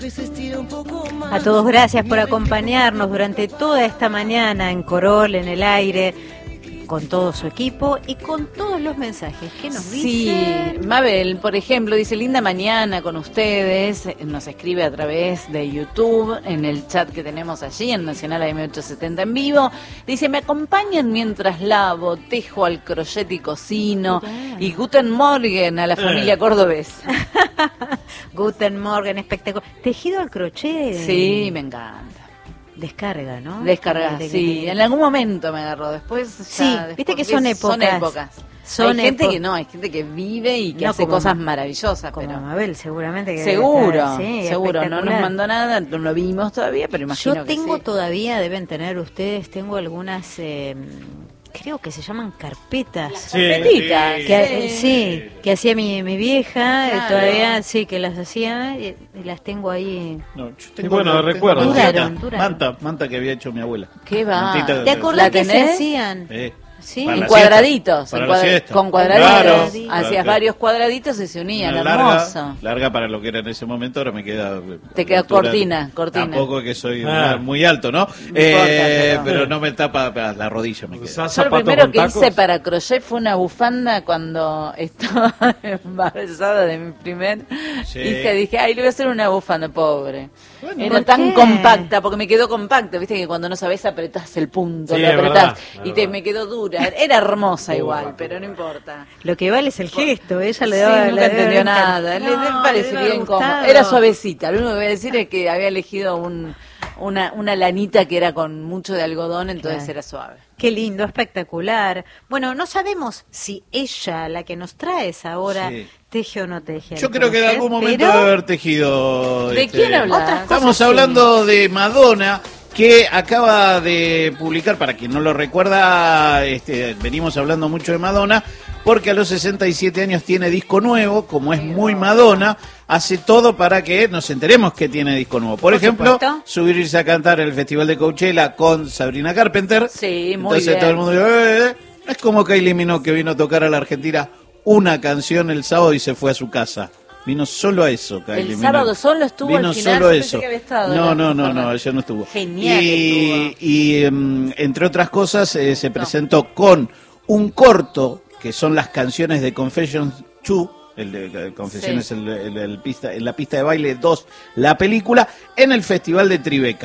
A todos gracias por acompañarnos durante toda esta mañana en Corol, en el aire, con todo su equipo y con todos los mensajes que nos dicen. Sí, Mabel, por ejemplo, dice: linda mañana con ustedes, nos escribe a través de YouTube, en el chat que tenemos allí, en Nacional AM870 en vivo. Dice: me acompañan mientras lavo, tejo al crochet y cocino. Y Guten Morgen a la familia cordobesa. Guten Morgen, espectacular. ¿Tejido al crochet? Sí, me encanta. Descarga, ¿no? Descarga, sí. En algún momento me agarró. Después ya, sí, después, viste que son épocas. Son épocas. Hay gente que no, hay gente que vive y que hace cosas maravillosas. Como pero Mabel, seguramente que seguro, sí, seguro. No nos mandó nada, no lo vimos todavía, pero imagino yo tengo que sí. Todavía, deben tener ustedes, tengo algunas... creo que se llaman carpetas. Las carpetitas. Que hacía mi vieja, Claro. Todavía sí que las hacía y las tengo ahí. No, yo tengo, recuerdo. Duraron. Manta que había hecho mi abuela. ¿Qué va? Mantita, ¿Te acordás que se tenés? hacían? Sí. En cuadraditos, con cuadraditos. Claro, Hacías varios cuadraditos y se unían, hermoso. Larga para lo que era en ese momento, ahora me queda... Te queda cortina. Tampoco que soy muy alto, ¿no? Pero no me tapa la rodilla, me queda. Yo lo primero que hice para crochet fue una bufanda cuando estaba embarazada de mi primer hija. Dije, ay, le voy a hacer una bufanda, pobre. Bueno, era tan compacta, porque me quedó compacta, viste que cuando no sabes apretás el punto, lo apretás y me quedó dura. Era hermosa igual, pero no importa. Lo que vale es el gesto, ella le daba... Sí, nunca entendió nada, le pareció bien cómodo. Era suavecita, lo único que voy a decir es que había elegido una lanita que era con mucho de algodón, entonces era suave. Qué lindo, espectacular. Bueno, no sabemos si ella, la que nos traes ahora, teje o no teje. Yo creo que en algún momento debe haber tejido. ¿De quién hablas? Estamos hablando de Madonna, que acaba de publicar, para quien no lo recuerda, venimos hablando mucho de Madonna, porque a los 67 años tiene disco nuevo, como es muy Madonna, hace todo para que nos enteremos que tiene disco nuevo. Por ejemplo, subirse a cantar en el Festival de Coachella con Sabrina Carpenter. Sí, muy Entonces todo el mundo dice, es como Kylie Minogue, que vino a tocar a la Argentina una canción el sábado y se fue a su casa. Vino solo a eso, Kylie Minogue. El sábado solo estuvo Vino al final, solo eso. Que había estado, no, ella no estuvo. Genial. Y entre otras cosas se presentó con un corto, que son las canciones de Confessions 2, el de Confesiones en la pista de baile 2, la película, en el Festival de Tribeca.